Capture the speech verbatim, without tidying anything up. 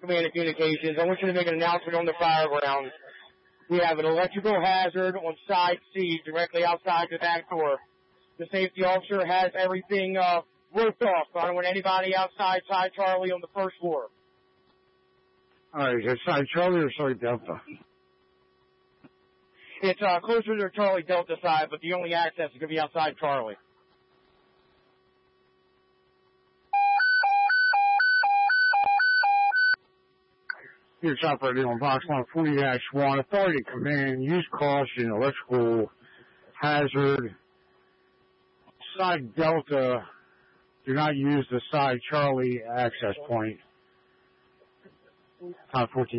Command and Communications. I want you to make an announcement on the fire ground. We have an electrical hazard on side C, directly outside the back door. The safety officer has everything uh, roped off. I don't want anybody outside side Charlie on the first floor. All right, is it side Charlie or side Delta? It's uh, closer to the Charlie Delta side, but the only access is going to be outside Charlie. Here, it's operating on box one forty dash one. Authority command, use caution, electrical hazard. Side Delta, do not use the side Charlie access point. Time fourteen.